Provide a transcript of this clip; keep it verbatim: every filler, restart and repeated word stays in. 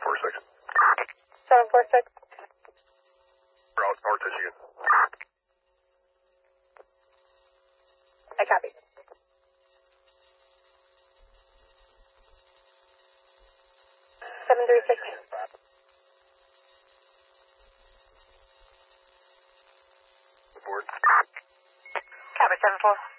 four six. seven four six. Route North Michigan. I copy. seven three six. Report. Copy seven four.